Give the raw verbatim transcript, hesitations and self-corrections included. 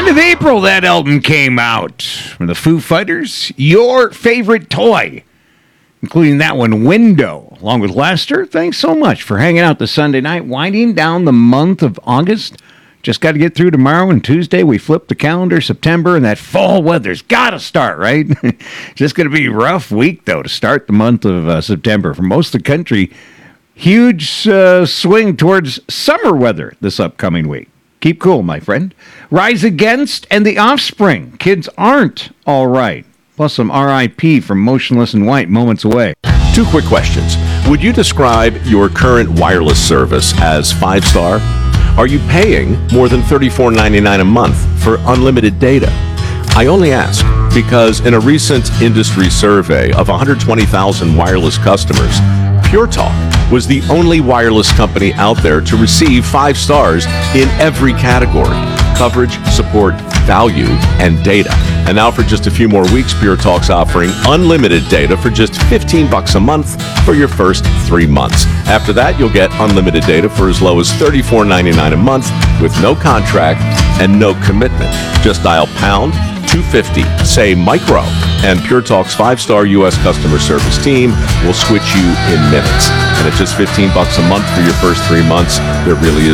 End of April, that album came out. From the Foo Fighters, Your Favorite Toy, including that one, Window. Along with Lester, thanks so much for hanging out this Sunday night, winding down the month of August. Just got to get through tomorrow and Tuesday. We flip the calendar, September, and that fall weather's got to start, right? Just going to be a rough week, though, to start the month of uh, September. For most of the country, huge uh, swing towards summer weather this upcoming week. Keep cool, my friend. Rise Against and The Offspring. Kids aren't all right. Plus some R I P from Motionless in White moments away. Two quick questions. Would you describe your current wireless service as five-star? Are you paying more than thirty-four ninety-nine a month for unlimited data? I only ask because in a recent industry survey of one hundred twenty thousand wireless customers, Pure Talk was the only wireless company out there to receive five stars in every category: coverage, support, value, and data. And now for just a few more weeks, Pure Talk's offering unlimited data for just fifteen bucks a month for your first three months. After that, you'll get unlimited data for as low as thirty-four ninety-nine a month with no contract and no commitment. Just dial pound two fifty, say micro, and Pure Talk's five-star U S customer service team will switch you in minutes. And at just fifteen bucks a month for your first three months, there really is